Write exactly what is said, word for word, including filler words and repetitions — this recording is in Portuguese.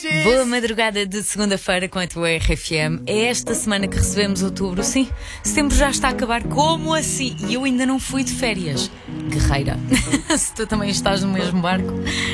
Boa madrugada de segunda-feira com a tua R F M. É esta semana que recebemos outubro. Sim, setembro já está a acabar. Como assim? E eu ainda não fui de férias. Guerreira, se tu também estás no mesmo barco,